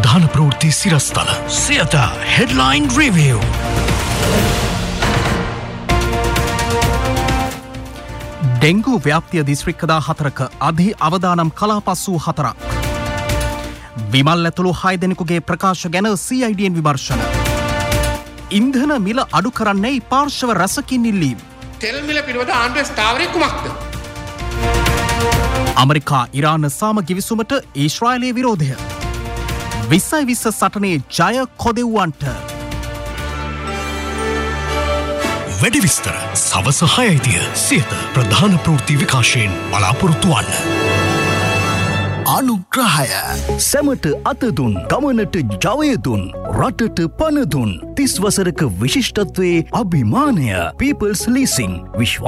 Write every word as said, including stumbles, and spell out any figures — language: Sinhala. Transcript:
ප්‍රධාන ප්‍රවෘත්ති සිරස්තල සියත හෙඩ්ලයින් රිවිව්. ඩෙංගු ව්‍යාප්තිය දිස්ත්‍රික්ක දාහතරක අධි අවදානම් කලාපස් වූ හතරක්. විමල් ඇතුළු හය දෙනෙකුගේ ප්‍රකාශ ගැන සී අයි ඩී එන් විමර්ශන. ඉන්ධන මිල අඩු කරන්නයි පාර්ශව රැසකින් ඉල්ලීම්. තෙල් මිල පිළිබඳ ආණ්ඩුවේ ස්ථාවරය කුමක්ද? අමරිකා ඉරාන සාම ගිවිසුමට ඊශ්‍රායලයේ විරෝධය. විස්සයි විස්ස සටනේ ජය කොදෙව්වන්ට. වැඩි විස්තර සවස හයයිදිය සියත ප්‍රධාන ප්‍රවෘත්ති විකාශයෙන් බලාපොරොත්තු වන්න. අනුග්‍රහය සැමට අතදුන් ගමනට ජවයදුන් රටට පණදුන් තිස් වසරක විශිෂ්ටත්වයේ අභිමානය පීපල්ස් ලීසිං විශ්වා